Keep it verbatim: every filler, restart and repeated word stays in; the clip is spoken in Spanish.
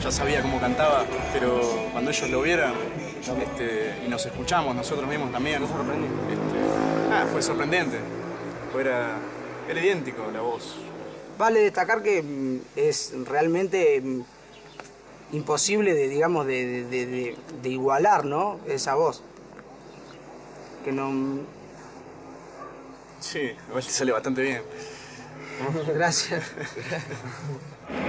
ya sabía cómo cantaba, pero cuando ellos lo vieran este, y nos escuchamos nosotros mismos también, este, ah, fue sorprendente. Era, era idéntico la voz. Vale destacar que mm, es realmente mm, imposible de, digamos, de, de, de, de igualar, ¿no? Esa voz. Que no... Sí, igual te sale bastante bien. Gracias.